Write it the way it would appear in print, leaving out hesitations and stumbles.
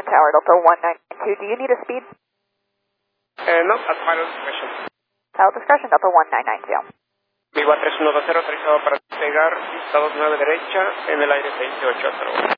Tower, Delta 1992. Do you need a speed? No, at pilot discretion. Pilot discretion, Delta 1992. Viva 3120, autorizado para despegar, Estados 9 derecha, en el aire 28 0.